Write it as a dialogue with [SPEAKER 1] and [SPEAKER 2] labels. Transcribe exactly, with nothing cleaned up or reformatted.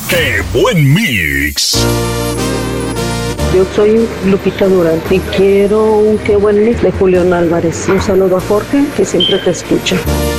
[SPEAKER 1] ¡Qué buen mix!
[SPEAKER 2] Yo soy Lupita Durán y quiero un Qué buen mix de Julián Álvarez. Un saludo a Jorge, que siempre te escucha.